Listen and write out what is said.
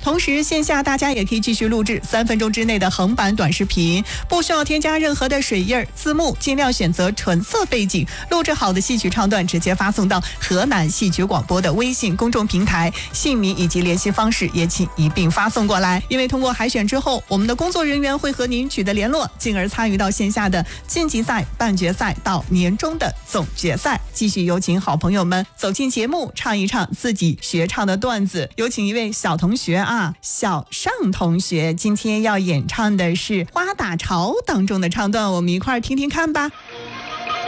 同时线下大家也可以继续录制3分钟之内的横版短视频，不需要添加任何的水印字幕，尽量选择纯色背景，录制好的戏曲唱段直接发送到河南戏曲广播的微信公众平台，姓名以及联系方式也请一并发送过来。因为通过海选之后，我们的工作人员会和您取得联络，进而参与到线下的晋级赛、半决赛到年终的总决赛。继续有请好朋友们走进节目，唱一唱自己学唱的段子。有请一位小同学啊，小尚同学，今天要演唱的是《花打潮》当中的唱段，我们一块儿听听看吧。